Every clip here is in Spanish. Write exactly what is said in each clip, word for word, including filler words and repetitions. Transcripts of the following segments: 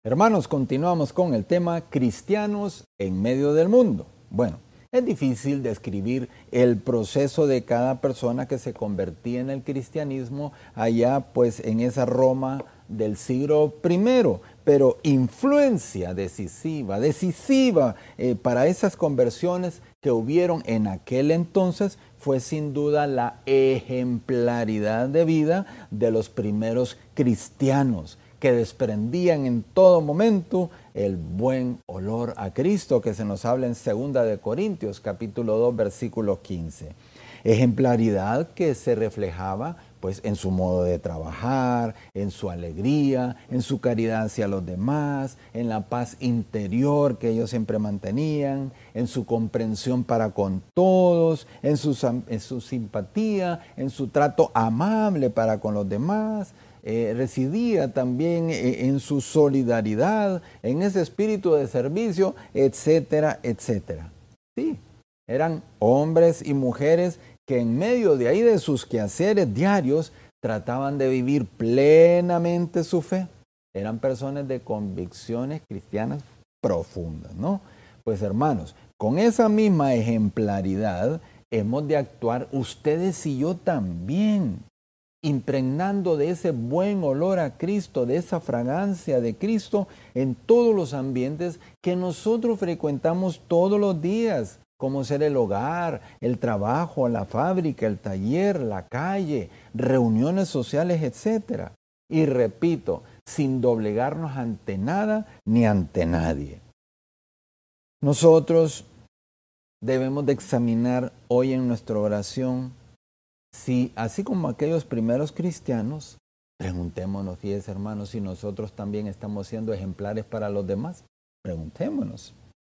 Hermanos, continuamos con el tema cristianos en medio del mundo. Bueno, es difícil describir el proceso de cada persona que se convertía en el cristianismo allá pues en esa Roma del siglo primero, pero influencia decisiva, decisiva eh, para esas conversiones que hubieron en aquel entonces fue sin duda la ejemplaridad de vida de los primeros cristianos, que desprendían en todo momento el buen olor a Cristo, que se nos habla en segunda de Corintios, capítulo dos, versículo quince. Ejemplaridad que se reflejaba pues en su modo de trabajar, en su alegría, en su caridad hacia los demás, en la paz interior que ellos siempre mantenían, en su comprensión para con todos, en su, en su simpatía, en su trato amable para con los demás. Eh, residía también eh, en su solidaridad, en ese espíritu de servicio, etcétera, etcétera. Sí, eran hombres y mujeres que en medio de ahí de sus quehaceres diarios trataban de vivir plenamente su fe. Eran personas de convicciones cristianas profundas, ¿no? Pues hermanos, con esa misma ejemplaridad hemos de actuar ustedes y yo también, impregnando de ese buen olor a Cristo, de esa fragancia de Cristo en todos los ambientes que nosotros frecuentamos todos los días, como ser el hogar, el trabajo, la fábrica, el taller, la calle, reuniones sociales, etcétera. Y repito, sin doblegarnos ante nada ni ante nadie. Nosotros debemos de examinar hoy en nuestra oración si, así como aquellos primeros cristianos, preguntémonos, fíjense hermanos, si nosotros también estamos siendo ejemplares para los demás. Preguntémonos.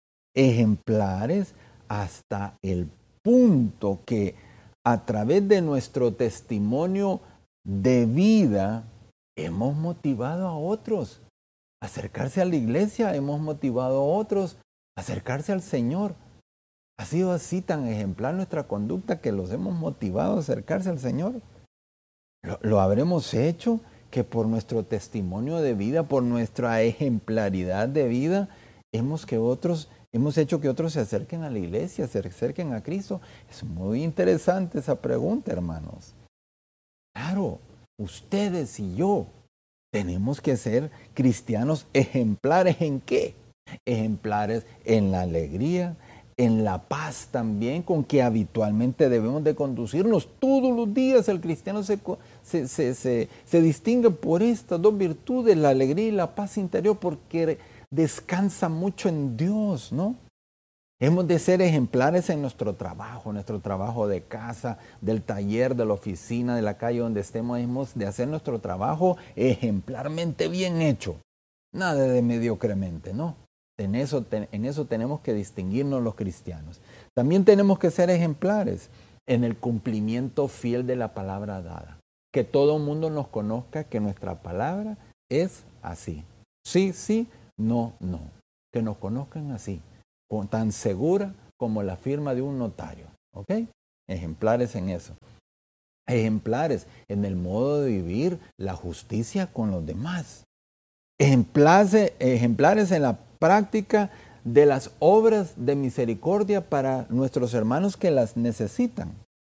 Ejemplares hasta el punto que a través de nuestro testimonio de vida hemos motivado a otros a acercarse a la iglesia, hemos motivado a otros a acercarse al Señor. Ha sido así tan ejemplar nuestra conducta que los hemos motivado a acercarse al Señor. Lo, lo habremos hecho que por nuestro testimonio de vida, por nuestra ejemplaridad de vida, hemos que otros Hemos hecho que otros se acerquen a la iglesia, se acerquen a Cristo. Es muy interesante esa pregunta, hermanos. Claro, ustedes y yo tenemos que ser cristianos ejemplares. ¿En qué? Ejemplares en la alegría, en la paz también, con que habitualmente debemos de conducirnos todos los días. El cristiano se, se, se, se, se distingue por estas dos virtudes, la alegría y la paz interior, porque descansa mucho en Dios, ¿no? Hemos de ser ejemplares en nuestro trabajo, nuestro trabajo de casa, del taller, de la oficina, de la calle donde estemos. Hemos de hacer nuestro trabajo ejemplarmente bien hecho, nada de mediocremente, ¿no? En eso, en eso tenemos que distinguirnos los cristianos. También tenemos que ser ejemplares en el cumplimiento fiel de la palabra dada. Que todo el mundo nos conozca que nuestra palabra es así. Sí, sí, no, no. Que nos conozcan así, tan segura como la firma de un notario. ¿Ok? Ejemplares en eso. Ejemplares en el modo de vivir la justicia con los demás. Ejemplares, ejemplares en la práctica de las obras de misericordia para nuestros hermanos que las necesitan.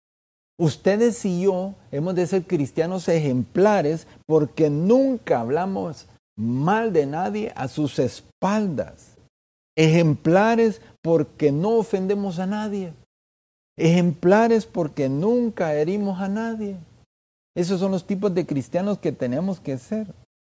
Ustedes y yo hemos de ser cristianos ejemplares porque nunca hablamos mal de nadie a sus espaldas. Ejemplares porque no ofendemos a nadie. Ejemplares porque nunca herimos a nadie. Esos son los tipos de cristianos que tenemos que ser.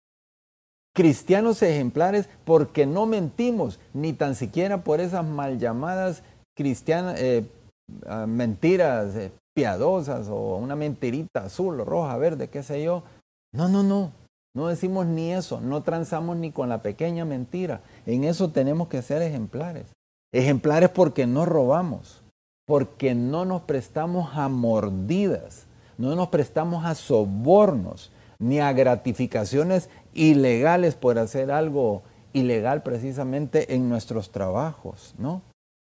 Cristianos ejemplares porque no mentimos, ni tan siquiera por esas mal llamadas cristianas, eh, uh, mentiras eh, piadosas o una mentirita azul, roja, verde, qué sé yo. No, no, no. No decimos ni eso, no transamos ni con la pequeña mentira. En eso tenemos que ser ejemplares. Ejemplares porque no robamos, porque no nos prestamos a mordidas, no nos prestamos a sobornos, ni a gratificaciones ilegales por hacer algo ilegal precisamente en nuestros trabajos, ¿no?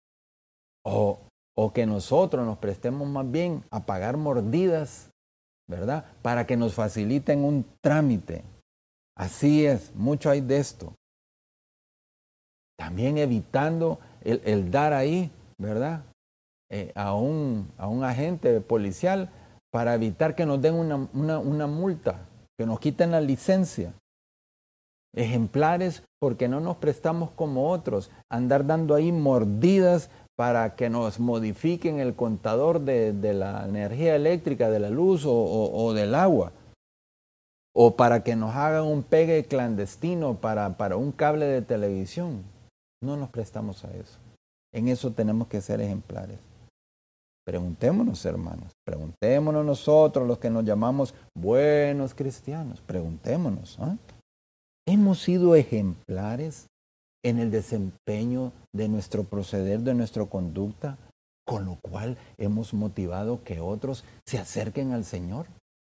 O, o que nosotros nos prestemos más bien a pagar mordidas, ¿verdad? Para que nos faciliten un trámite. Así es, mucho hay de esto. También evitando el, el dar ahí, ¿verdad? Eh, a, un, a un agente policial para evitar que nos den una, una, una multa, que nos quiten la licencia. Ejemplares porque no nos prestamos como otros, andar dando ahí mordidas para que nos modifiquen el contador de, de la energía eléctrica, de la luz o, o, o del agua, o para que nos hagan un pegue clandestino para, para un cable de televisión. No nos prestamos a eso. En eso tenemos que ser ejemplares. Preguntémonos, hermanos, preguntémonos nosotros, los que nos llamamos buenos cristianos, preguntémonos, ¿eh? ¿Hemos sido ejemplares en el desempeño de nuestro proceder, de nuestra conducta, con lo cual hemos motivado que otros se acerquen al Señor?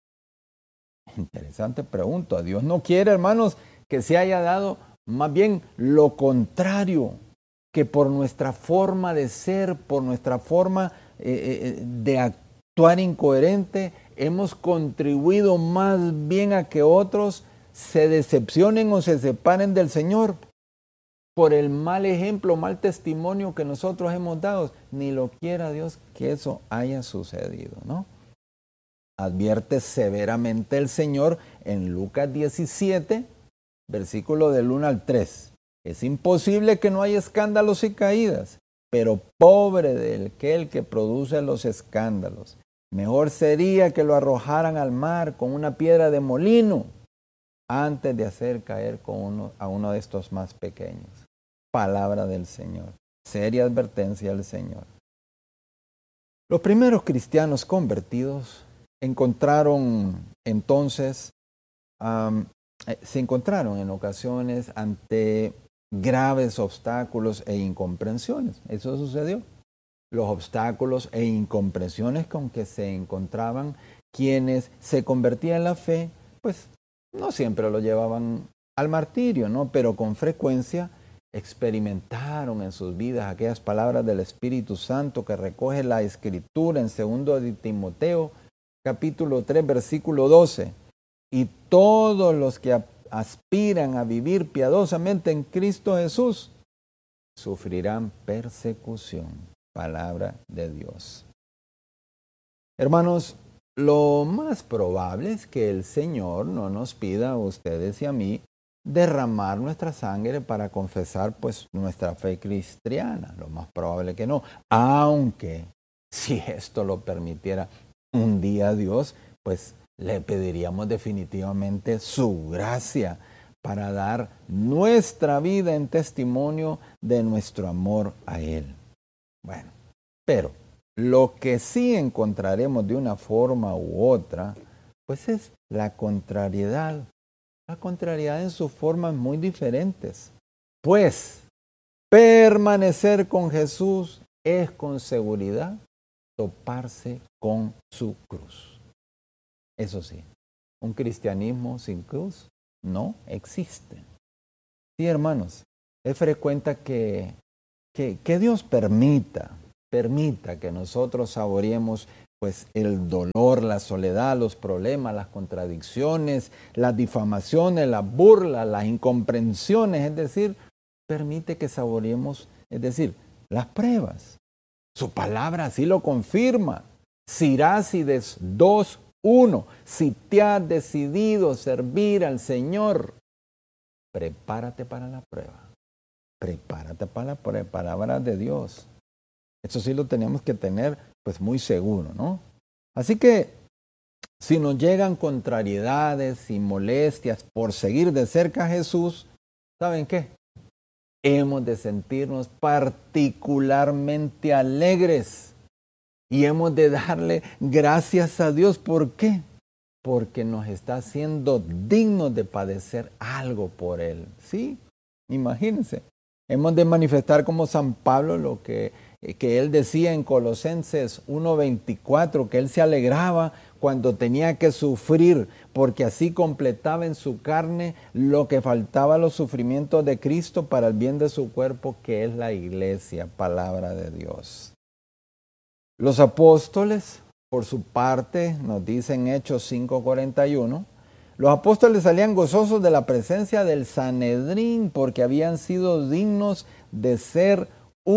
Interesante pregunta. Dios no quiere, hermanos, que se haya dado más bien lo contrario, que por nuestra forma de ser, por nuestra forma eh, de actuar incoherente, hemos contribuido más bien a que otros se decepcionen o se separen del Señor por el mal ejemplo, mal testimonio que nosotros hemos dado. Ni lo quiera Dios que eso haya sucedido, ¿no? Advierte severamente el Señor en Lucas diecisiete, versículo del uno al tres. Es imposible que no haya escándalos y caídas, pero pobre de aquel que produce los escándalos. Mejor sería que lo arrojaran al mar con una piedra de molino antes de hacer caer con uno, a uno de estos más pequeños. Palabra del Señor. Seria advertencia del Señor. Los primeros cristianos convertidos encontraron entonces, um, se encontraron en ocasiones ante graves obstáculos e incomprensiones. Eso sucedió. Los obstáculos e incomprensiones con que se encontraban quienes se convertían en la fe, pues no siempre lo llevaban al martirio, ¿no? Pero con frecuencia experimentaron en sus vidas aquellas palabras del Espíritu Santo que recoge la Escritura en segundo de Timoteo, capítulo tres, versículo doce. Y todos los que aspiran a vivir piadosamente en Cristo Jesús sufrirán persecución. Palabra de Dios. Hermanos, lo más probable es que el Señor no nos pida a ustedes y a mí derramar nuestra sangre para confesar pues nuestra fe cristiana. Lo más probable que no. Aunque si esto lo permitiera un día Dios, pues le pediríamos definitivamente su gracia para dar nuestra vida en testimonio de nuestro amor a Él. Bueno, pero lo que sí encontraremos de una forma u otra, pues es la contrariedad. La contrariedad en sus formas muy diferentes. Pues permanecer con Jesús es con seguridad toparse con su cruz. Eso sí, un cristianismo sin cruz no existe. Sí, hermanos, es frecuente que, que, que Dios permita, permita que nosotros saboreemos pues el dolor, la soledad, los problemas, las contradicciones, las difamaciones, las burlas, las incomprensiones, es decir, permite que saboreemos, es decir, las pruebas. Su palabra así lo confirma. Sirácides dos uno. Si te has decidido servir al Señor, prepárate para la prueba. Prepárate para la prueba, palabra de Dios. Eso sí lo tenemos que tener pues muy seguro, ¿no? Así que si nos llegan contrariedades y molestias por seguir de cerca a Jesús, ¿saben qué? Hemos de sentirnos particularmente alegres y hemos de darle gracias a Dios. ¿Por qué? Porque nos está haciendo dignos de padecer algo por Él. ¿Sí? Imagínense. Hemos de manifestar como San Pablo lo que, que él decía en Colosenses uno veinticuatro, que él se alegraba cuando tenía que sufrir, porque así completaba en su carne lo que faltaba a los sufrimientos de Cristo para el bien de su cuerpo, que es la iglesia, palabra de Dios. Los apóstoles, por su parte, nos dicen Hechos cinco cuarenta y uno, Los apóstoles salían gozosos de la presencia del Sanedrín porque habían sido dignos de ser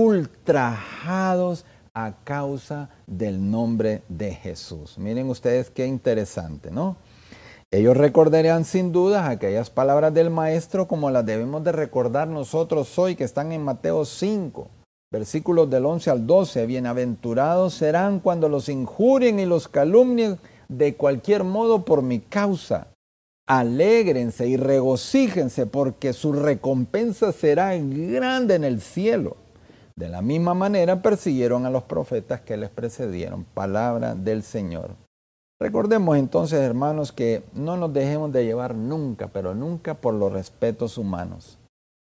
ultrajados a causa del nombre de Jesús. Miren ustedes qué interesante, ¿no? Ellos recordarían sin duda aquellas palabras del Maestro como las debemos de recordar nosotros hoy, que están en Mateo cinco, versículos del once al doce. Bienaventurados serán cuando los injurien y los calumnien de cualquier modo por mi causa. Alégrense y regocíjense porque su recompensa será grande en el cielo. De la misma manera persiguieron a los profetas que les precedieron. Palabra del Señor. Recordemos entonces, hermanos, que no nos dejemos de llevar nunca, pero nunca por los respetos humanos.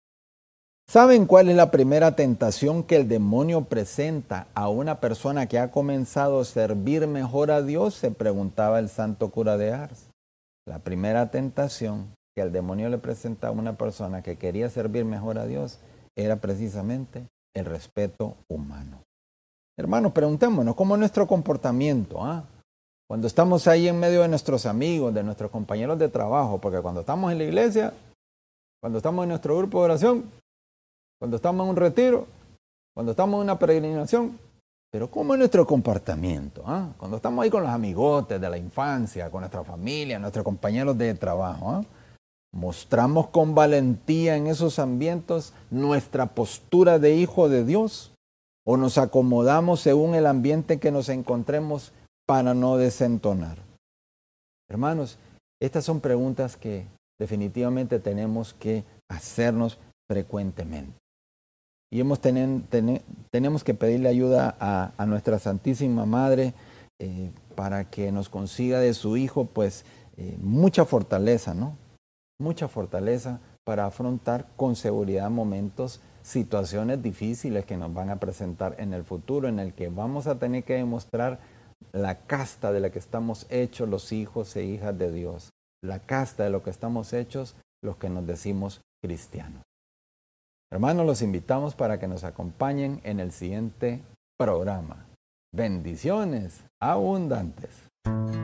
¿Saben cuál es la primera tentación que el demonio presenta a una persona que ha comenzado a servir mejor a Dios? Se preguntaba el santo cura de Ars. La primera tentación que el demonio le presenta a una persona que quería servir mejor a Dios era precisamente el respeto humano. Hermanos, preguntémonos, ¿cómo es nuestro comportamiento? ¿Ah? Cuando estamos ahí en medio de nuestros amigos, de nuestros compañeros de trabajo, porque cuando estamos en la iglesia, cuando estamos en nuestro grupo de oración, cuando estamos en un retiro, cuando estamos en una peregrinación, pero ¿cómo es nuestro comportamiento? ¿Ah? Cuando estamos ahí con los amigotes de la infancia, con nuestra familia, nuestros compañeros de trabajo, ¿ah? ¿Mostramos con valentía en esos ambientes nuestra postura de hijo de Dios? ¿O nos acomodamos según el ambiente en que nos encontremos para no desentonar? Hermanos, estas son preguntas que definitivamente tenemos que hacernos frecuentemente. Y hemos tenen, ten, tenemos que pedirle ayuda a, a nuestra Santísima Madre eh, para que nos consiga de su Hijo pues eh, mucha fortaleza, ¿no? Mucha fortaleza para afrontar con seguridad momentos, situaciones difíciles que nos van a presentar en el futuro, en el que vamos a tener que demostrar la casta de la que estamos hechos los hijos e hijas de Dios, la casta de lo que estamos hechos los que nos decimos cristianos. Hermanos, los invitamos para que nos acompañen en el siguiente programa. Bendiciones abundantes.